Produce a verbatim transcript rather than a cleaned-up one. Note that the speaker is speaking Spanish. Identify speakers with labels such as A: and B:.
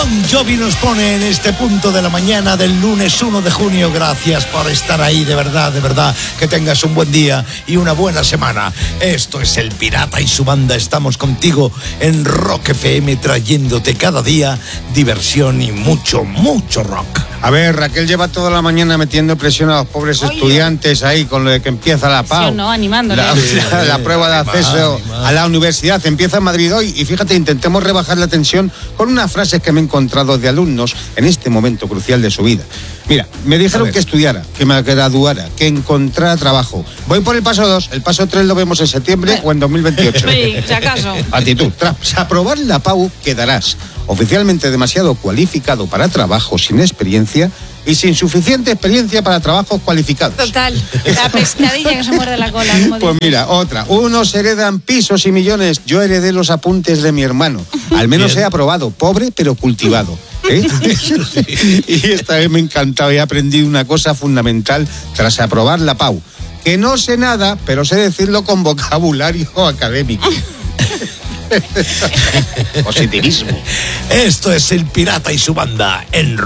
A: Bon Jovi nos pone en este punto de la mañana del lunes uno de junio. Gracias por estar ahí, de verdad, de verdad. Que tengas un buen día y una buena semana. Esto es El Pirata y su banda. Estamos contigo en Rock F M, trayéndote cada día diversión y mucho, mucho rock.
B: A ver, Raquel lleva toda la mañana metiendo presión a los pobres Oye. estudiantes ahí con lo de que empieza la P A U.
C: No, animándoles.
B: La,
A: Sí,
B: la, la prueba de acceso a la universidad empieza en Madrid hoy y fíjate, intentemos rebajar la tensión con unas frases que me he encontrado de alumnos en este momento crucial de su vida. Mira, me dijeron que estudiara, que me graduara, que encontrara trabajo. Voy por el paso dos, el paso tres lo vemos en septiembre o en dos mil veintiocho.
C: Sí, si acaso.
B: Actitud, tras aprobar la P A U quedarás oficialmente demasiado cualificado para trabajo sin experiencia y sin suficiente experiencia para trabajos cualificados.
C: Total, la pescadilla que se muerde la cola. Como
B: pues
C: dice.
B: mira, otra. Unos heredan pisos y millones. Yo heredé los apuntes de mi hermano. Al menos Bien. he aprobado. Pobre, pero cultivado. ¿Eh? Y esta vez me ha encantado. He aprendido una cosa fundamental tras aprobar la P A U. Que no sé nada, pero sé decirlo con vocabulario académico. Positivismo.
A: Esto es El Pirata y su banda en